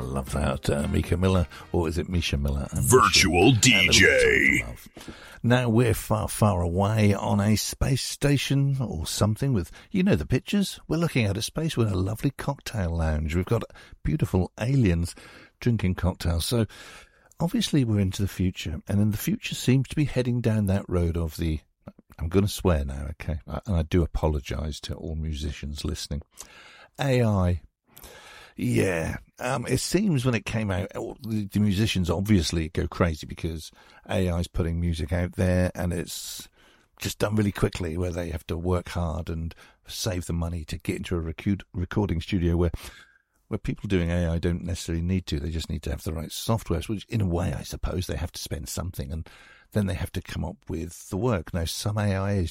love that. Mika Miller, or is it Misha Miller? Virtual DJ. Now we're far, far away on a space station or something with, you know the pictures? We're looking at a space with a lovely cocktail lounge. We've got beautiful aliens drinking cocktails. So obviously we're into the future, and then the future seems to be heading down that road of the, I'm going to swear now, okay? And I do apologise to all musicians listening. AI. Yeah, it seems when it came out, the musicians obviously go crazy because AI's putting music out there and it's just done really quickly, where they have to work hard and save the money to get into a recording studio where people doing AI don't necessarily need to. They just need to have the right software, which in a way, I suppose, they have to spend something and then they have to come up with the work. Now, some AI